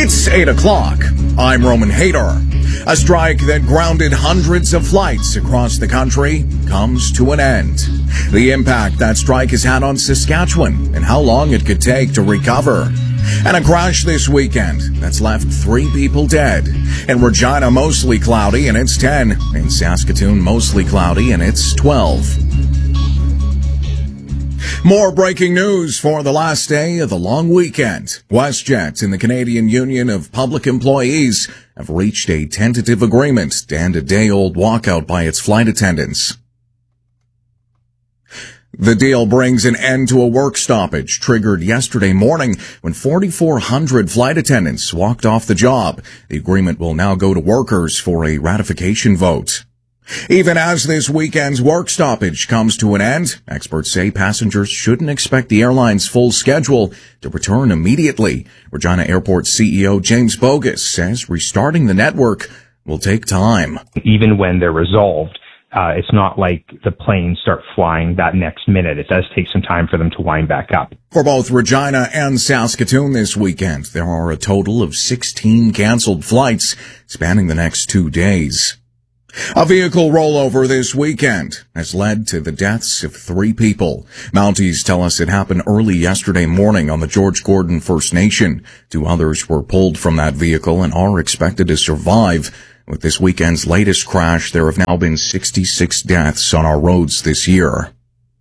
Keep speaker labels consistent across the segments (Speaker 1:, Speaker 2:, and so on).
Speaker 1: It's 8 o'clock. I'm Roman Hader. A strike that grounded hundreds of flights across the country comes to an end. The impact that strike has had on Saskatchewan and how long it could take to recover. And a crash this weekend that's left 3 people dead. In Regina, mostly cloudy, and it's 10. In Saskatoon, mostly cloudy, and it's 12. More breaking news for the last day of the long weekend. WestJet and the Canadian Union of Public Employees have reached a tentative agreement to end a day-old walkout by its flight attendants. The deal brings an end to a work stoppage triggered yesterday morning when 4,400 flight attendants walked off the job. The agreement will now go to workers for a ratification vote. Even as this weekend's work stoppage comes to an end, experts say passengers shouldn't expect the airline's full schedule to return immediately. Regina Airport CEO James Bogus says restarting the network will take time.
Speaker 2: Even when they're resolved, it's not like the planes start flying that next minute. It does take some time for them to wind back up.
Speaker 1: For both Regina and Saskatoon this weekend, there are a total of 16 canceled flights spanning the next 2 days. A vehicle rollover this weekend has led to the deaths of 3 people. Mounties tell us it happened early yesterday morning on the George Gordon First Nation. 2 others were pulled from that vehicle and are expected to survive. With this weekend's latest crash, there have now been 66 deaths on our roads this year.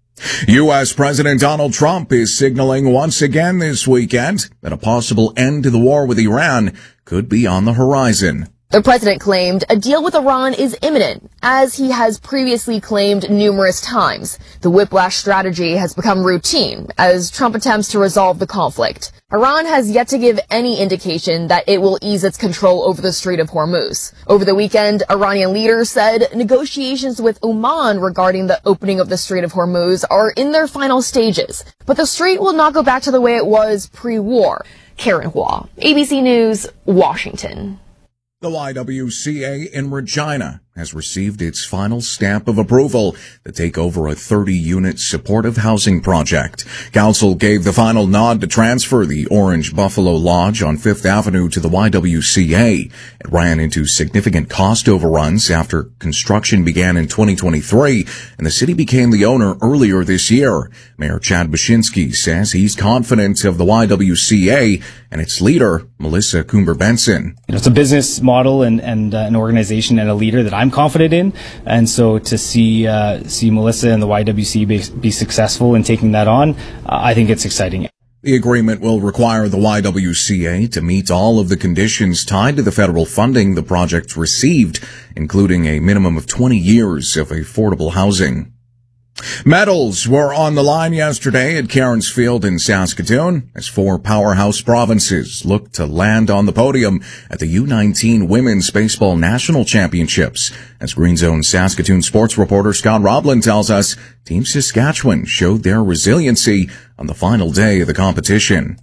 Speaker 1: U.S. President Donald Trump is signaling once again this weekend that a possible end to the war with Iran could be on the horizon.
Speaker 3: The president claimed a deal with Iran is imminent, as he has previously claimed numerous times. The whiplash strategy has become routine as Trump attempts to resolve the conflict. Iran has yet to give any indication that it will ease its control over the Strait of Hormuz. Over the weekend, Iranian leaders said negotiations with Oman regarding the opening of the Strait of Hormuz are in their final stages. But the strait will not go back to the way it was pre-war. Karen Hua, ABC News, Washington.
Speaker 1: The YWCA in Regina has received its final stamp of approval to take over a 30-unit supportive housing project. Council gave the final nod to transfer the Orange Buffalo Lodge on 5th Avenue to the YWCA. It ran into significant cost overruns after construction began in 2023, and the city became the owner earlier this year. Mayor Chad Bashinsky says he's confident of the YWCA and its leader, Melissa Coomber-Benson.
Speaker 4: It's a business model and an organization and a leader that I'm confident in, and so to see Melissa and the YWCA be successful in taking that on, I think it's exciting.
Speaker 1: The agreement will require the YWCA to meet all of the conditions tied to the federal funding the project received, including a minimum of 20 years of affordable housing. Medals were on the line yesterday at Cairns Field in Saskatoon as 4 powerhouse provinces looked to land on the podium at the U19 Women's Baseball National Championships. As Green Zone Saskatoon sports reporter Scott Roblin tells us, Team Saskatchewan showed their resiliency on the final day of the competition.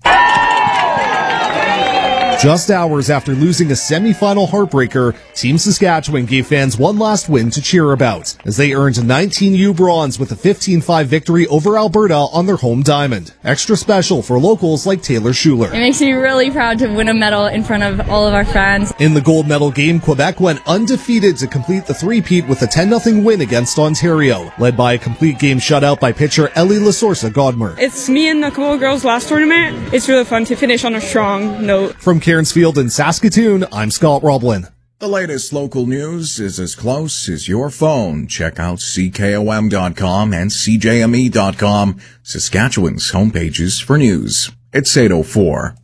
Speaker 5: Just hours after losing a semi-final heartbreaker, Team Saskatchewan gave fans one last win to cheer about as they earned 19U bronze with a 15-5 victory over Alberta on their home diamond. Extra special for locals like Taylor Schuler.
Speaker 6: It makes me really proud to win a medal in front of all of our fans.
Speaker 5: In the gold medal game, Quebec went undefeated to complete the three-peat with a 10-0 win against Ontario, led by a complete game shutout by pitcher Ellie Lasorsa-Godmer.
Speaker 7: It's me and the Cool Girls last tournament. It's really fun to finish on a strong note.
Speaker 5: From Cairns Field in Saskatoon, I'm Scott Roblin.
Speaker 1: The latest local news is as close as your phone. Check out CKOM.com and CJME.com, Saskatchewan's homepages for news. It's 8:04.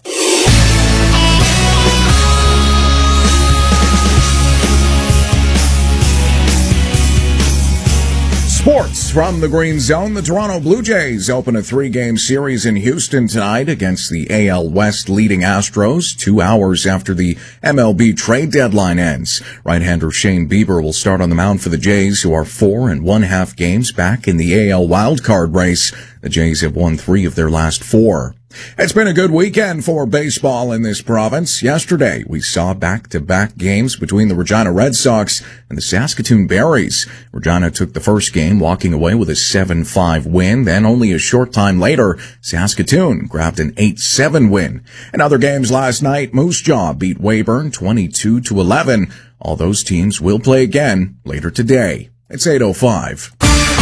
Speaker 1: Sports from the Green Zone. The Toronto Blue Jays open a 3-game series in Houston tonight against the AL West leading Astros 2 hours after the MLB trade deadline ends. Right-hander Shane Bieber will start on the mound for the Jays, who are 4 1/2 games back in the AL wildcard race. The Jays have won 3 of their last 4. It's been a good weekend for baseball in this province. Yesterday, we saw back-to-back games between the Regina Red Sox and the Saskatoon Berries. Regina took the first game, walking away with a 7-5 win. Then only a short time later, Saskatoon grabbed an 8-7 win. In other games last night, Moose Jaw beat Weyburn 22-11. All those teams will play again later today. It's 8:05.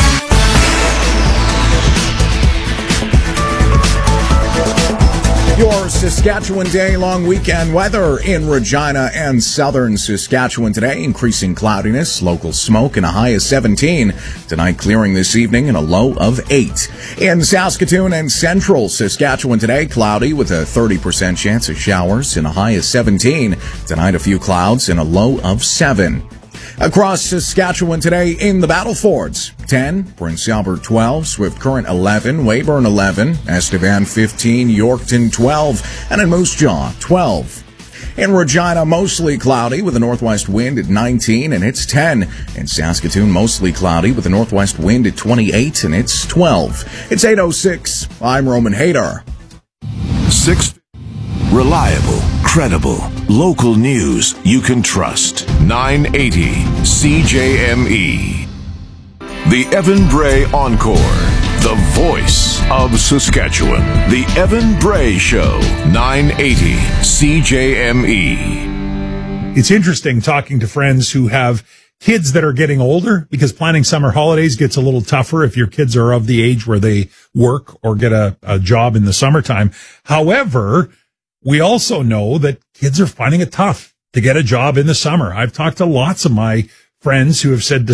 Speaker 1: Your Saskatchewan day-long weekend weather in Regina and southern Saskatchewan today. Increasing cloudiness, local smoke, and a high of 17. Tonight clearing this evening and a low of 8. In Saskatoon and central Saskatchewan today, cloudy with a 30% chance of showers and a high of 17. Tonight a few clouds and a low of 7. Across Saskatchewan today in the Battlefords, 10, Prince Albert 12, Swift Current 11, Weyburn 11, Estevan 15, Yorkton 12, and in Moose Jaw 12. In Regina, mostly cloudy with a northwest wind at 19, and it's 10. In Saskatoon, mostly cloudy with a northwest wind at 28, and it's 12. It's 8:06. I'm Roman Hader.
Speaker 8: 6. Reliable, credible, local news you can trust. 980 CJME. The Evan Bray Encore. The voice of Saskatchewan. The Evan Bray Show. 980 CJME.
Speaker 9: It's interesting talking to friends who have kids that are getting older, because planning summer holidays gets a little tougher if your kids are of the age where they work or get a job in the summertime. However, we also know that kids are finding it tough to get a job in the summer. I've talked to lots of my friends who have said,